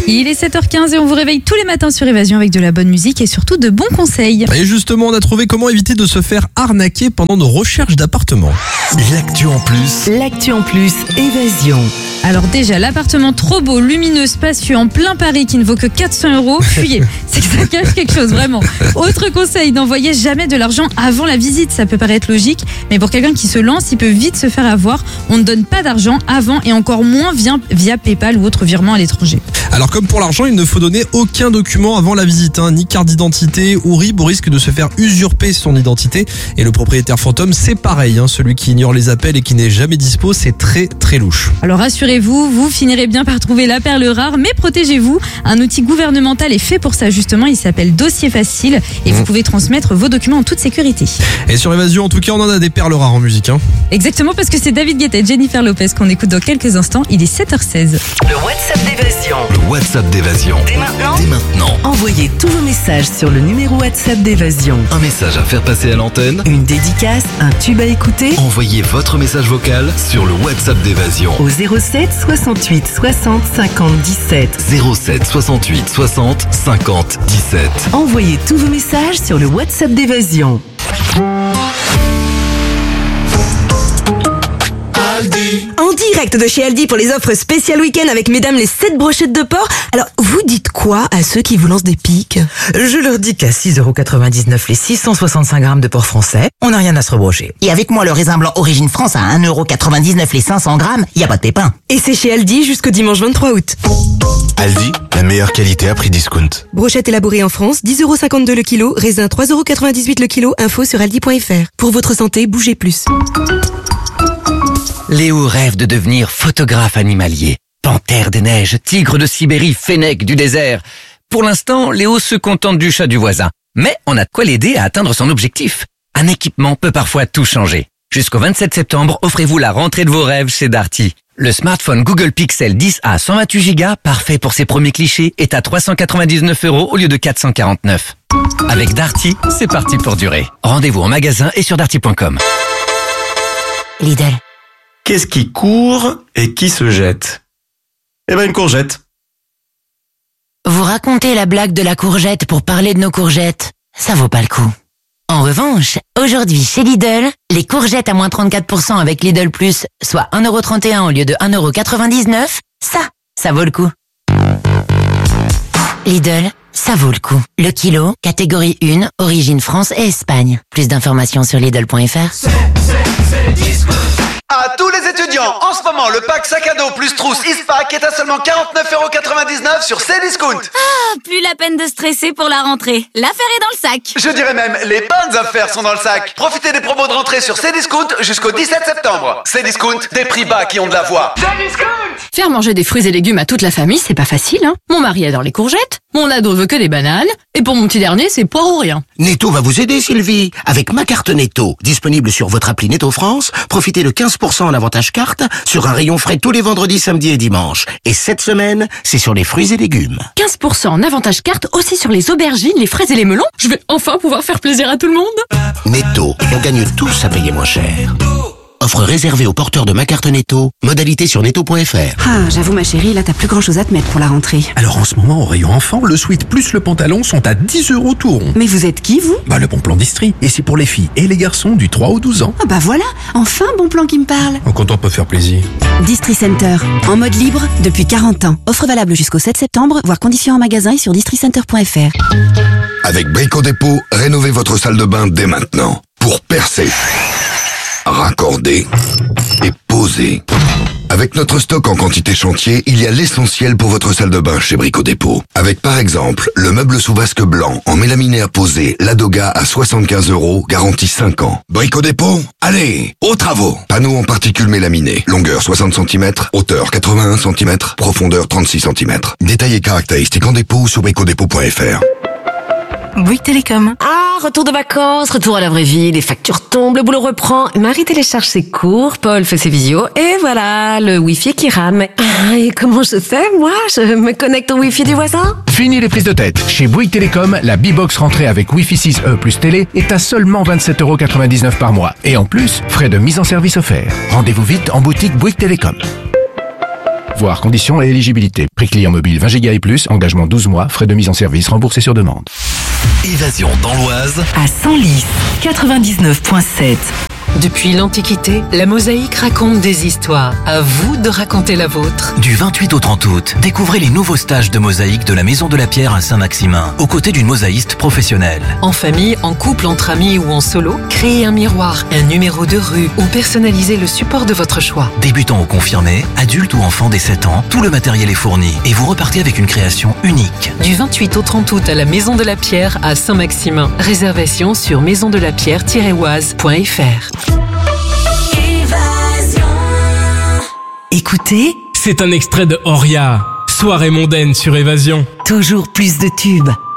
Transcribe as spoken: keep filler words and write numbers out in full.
Il est sept heures quinze et on vous réveille tous les matins sur Évasion avec de la bonne musique et surtout de bons conseils. Et justement, on a trouvé comment éviter de se faire arnaquer pendant nos recherches d'appartements. L'actu en plus. L'actu en plus, Évasion. Alors déjà, l'appartement trop beau, lumineux, spacieux, en plein Paris qui ne vaut que quatre cents euros, fuyez. C'est que ça cache quelque chose, vraiment. Autre conseil, n'envoyez jamais de l'argent avant la visite. Ça peut paraître logique, mais pour quelqu'un qui se lance, il peut vite se faire avoir. On ne donne pas d'argent avant et encore moins via, via PayPal ou autre virement à l'étranger. Alors comme pour l'argent, il ne faut donner aucun document avant la visite, hein, ni carte d'identité ou R I B, au risque de se faire usurper son identité. Et le propriétaire fantôme, c'est pareil, hein, celui qui ignore les appels et qui n'est jamais dispo, c'est très très louche. Alors rassurez-vous, vous finirez bien par trouver la perle rare, mais protégez-vous. Un outil gouvernemental est fait pour ça justement, il s'appelle Dossier Facile et vous pouvez transmettre vos documents en toute sécurité. Et sur Évasion, en tout cas, on en a des perles rares en musique. Hein. Exactement, parce que c'est David Guetta et Jennifer Lopez qu'on écoute dans quelques instants, il est sept heures seize. Le WhatsApp d'Évasion. Le WhatsApp d'Évasion. Dès maintenant, Dès maintenant. envoyez tous vos messages sur le numéro WhatsApp d'Évasion. Un message à faire passer à l'antenne. Une dédicace, un tube à écouter Envoyez votre message vocal sur le WhatsApp d'Évasion. au zéro sept soixante-huit soixante cinquante dix-sept. zéro sept soixante-huit soixante cinquante dix-sept. Envoyez tous vos messages sur le WhatsApp d'Évasion. En direct de chez Aldi pour les offres spéciales week-end avec mesdames les sept brochettes de porc. Alors, vous dites quoi à ceux qui vous lancent des piques? Je leur dis qu'à six euros quatre-vingt-dix-neuf les six cent soixante-cinq grammes de porc français, on n'a rien à se rebrocher. Et avec moi, le raisin blanc Origine France à un euro quatre-vingt-dix-neuf les cinq cents grammes, y a pas de pépin. Et c'est chez Aldi jusqu'au dimanche vingt-trois août. Aldi, la meilleure qualité à prix discount. Brochette élaborée en France, dix euros cinquante-deux le kilo, raisin trois euros quatre-vingt-dix-huit le kilo, info sur aldi point fr. Pour votre santé, bougez plus. Léo rêve de devenir photographe animalier. Panthère des neiges, tigre de Sibérie, fennec du désert. Pour l'instant, Léo se contente du chat du voisin. Mais on a de quoi l'aider à atteindre son objectif. Un équipement peut parfois tout changer. Jusqu'au vingt-sept septembre, offrez-vous la rentrée de vos rêves chez Darty. Le smartphone Google Pixel dix A cent vingt-huit giga, parfait pour ses premiers clichés, est à trois cent quatre-vingt-dix-neuf euros au lieu de quatre cent quarante-neuf. Avec Darty, c'est parti pour durer. Rendez-vous en magasin et sur darty point com. Lidl. Qu'est-ce qui court et qui se jette? Eh ben une courgette. Vous racontez la blague de la courgette pour parler de nos courgettes. Ça vaut pas le coup. En revanche, aujourd'hui chez Lidl, les courgettes à moins trente-quatre pour cent avec Lidl Plus, soit un euro trente et un au lieu de un euro quatre-vingt-dix-neuf, ça, ça vaut le coup. Lidl, ça vaut le coup. Le kilo, catégorie un, origine France et Espagne. Plus d'informations sur lidl point fr. À tous les étudiants, en ce moment, le pack sac à dos plus trousse Ispac est à seulement quarante-neuf euros quatre-vingt-dix-neuf sur Cdiscount. Ah, plus la peine de stresser pour la rentrée. L'affaire est dans le sac. Je dirais même, les bonnes affaires sont dans le sac. Profitez des promos de rentrée sur Cdiscount jusqu'au dix-sept septembre. Cdiscount, des prix bas qui ont de la voix. Faire manger des fruits et légumes à toute la famille, c'est pas facile, hein. Mon mari adore les courgettes, mon ado veut que des bananes, et pour mon petit dernier, c'est poire ou rien. Netto va vous aider, Sylvie. Avec ma carte Netto, disponible sur votre appli Netto France, profitez de quinze pour cent en avantage carte sur un rayon frais tous les vendredis, samedis et dimanches. Et cette semaine, c'est sur les fruits et légumes. quinze pour cent en avantage carte aussi sur les aubergines, les fraises et les melons. Je vais enfin pouvoir faire plaisir à tout le monde. Netto, on gagne tous à payer moins cher. Offre réservée aux porteurs de ma carte Netto. Modalité sur netto point fr. Ah, j'avoue ma chérie, là t'as plus grand chose à te mettre pour la rentrée. Alors en ce moment, au rayon enfant, le sweat plus le pantalon sont à dix euros tout rond. Mais vous êtes qui, vous? Bah le bon plan d'Istrie. Et c'est pour les filles et les garçons du trois au douze ans. Ah bah voilà, enfin bon plan qui me parle. En quand on peut faire plaisir. Distri Center, en mode libre depuis quarante ans. Offre valable jusqu'au sept septembre, voire conditions en magasin et sur distri center point fr. Avec Brico Dépôt, rénovez votre salle de bain dès maintenant. Pour percer, raccorder et poser. Avec notre stock en quantité chantier, il y a l'essentiel pour votre salle de bain chez Brico Dépôt. Avec par exemple, le meuble sous vasque blanc en mélaminaire posé Ladoga à soixante-quinze euros, garantie cinq ans. Brico Dépôt, allez, aux travaux. Panneaux en particules mélaminées, longueur soixante centimètres, hauteur quatre-vingt-un centimètres, profondeur trente-six centimètres. Détails et caractéristiques en dépôt sur brico dépôt point fr. Bouygues Télécom. Ah, retour de vacances, retour à la vraie vie, les factures tombent, le boulot reprend, Marie télécharge ses cours, Paul fait ses visios, et voilà, le wifi qui rame. Ah, et comment je fais, moi? Je me connecte au wifi du voisin? Fini les prises de tête. Chez Bouygues Télécom, la B-Box rentrée avec Wi-Fi six E plus télé est à seulement vingt-sept euros quatre-vingt-dix-neuf par mois. Et en plus, frais de mise en service offerts. Rendez-vous vite en boutique Bouygues Télécom. Voir conditions et éligibilité. Prix client mobile vingt giga et plus, engagement douze mois, frais de mise en service remboursés sur demande. Évasion dans l'Oise. À Senlis, quatre-vingt-dix-neuf virgule sept. Depuis l'Antiquité, la mosaïque raconte des histoires. À vous de raconter la vôtre. Du vingt-huit au trente août, découvrez les nouveaux stages de mosaïque de la Maison de la Pierre à Saint-Maximin, aux côtés d'une mosaïste professionnelle. En famille, en couple, entre amis ou en solo, créez un miroir, un numéro de rue ou personnalisez le support de votre choix. Débutant ou confirmé, adulte ou enfant dès sept ans, tout le matériel est fourni et vous repartez avec une création unique. Du vingt-huit au trente août à la Maison de la Pierre à Saint-Maximin. Réservation sur maison de la pierre tiret oise point f r. Écoutez, c'est un extrait de Oria, soirée mondaine sur Évasion. Toujours plus de tubes.